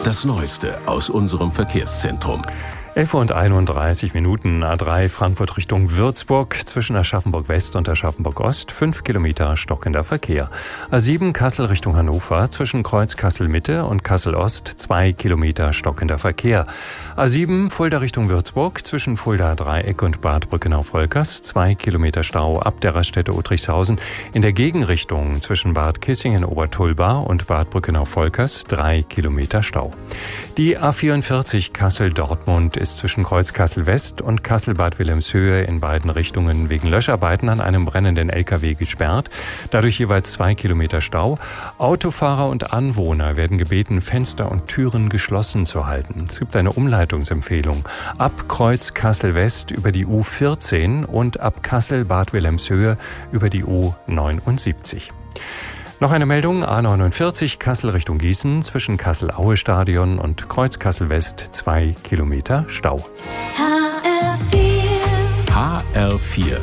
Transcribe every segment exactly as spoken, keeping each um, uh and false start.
Das Neueste aus unserem Verkehrszentrum. elf Uhr einunddreißig Minuten, A drei Frankfurt Richtung Würzburg, zwischen Aschaffenburg West und Aschaffenburg Ost, fünf Kilometer stockender Verkehr. A sieben Kassel Richtung Hannover, zwischen Kreuz Kassel Mitte und Kassel Ost, zwei Kilometer stockender Verkehr. A sieben Fulda Richtung Würzburg, zwischen Fulda Dreieck und Bad Brückenau-Volkers, zwei Kilometer Stau ab der Raststätte Uttrichshausen. In der Gegenrichtung zwischen Bad Kissingen-Obertulba und Bad Brückenau-Volkers, drei Kilometer Stau. Die A vierundvierzig Kassel-Dortmund ist zwischen Kreuz Kassel West und Kassel-Bad Wilhelmshöhe in beiden Richtungen wegen Löscharbeiten an einem brennenden L K W gesperrt. Dadurch jeweils zwei Kilometer Stau. Autofahrer und Anwohner werden gebeten, Fenster und Türen geschlossen zu halten. Es gibt eine Umleitungsempfehlung. Ab Kreuz Kassel West über die U vierzehn und ab Kassel-Bad Wilhelmshöhe über die U neunundsiebzig. Noch eine Meldung, A neunundvierzig Kassel Richtung Gießen, zwischen Kassel-Aue-Stadion und Kreuz Kassel West, zwei Kilometer Stau. H R vier. H R vier.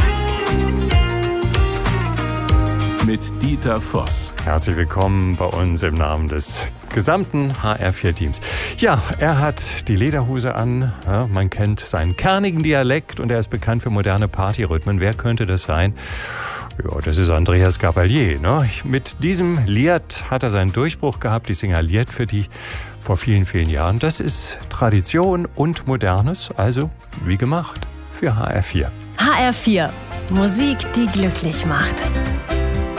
Mit Dieter Voss. Herzlich willkommen bei uns im Namen des gesamten H R vier Teams. Ja, er hat die Lederhose an, ja, man kennt seinen kernigen Dialekt und er ist bekannt für moderne Partyrhythmen. Wer könnte das sein? Ja, das ist Andreas Gabalier. Ne? Mit diesem Lied hat er seinen Durchbruch gehabt. Ich singe ein Lied für die vor vielen, vielen Jahren. Das ist Tradition und Modernes, also wie gemacht für H R vier. H R vier. Musik, die glücklich macht.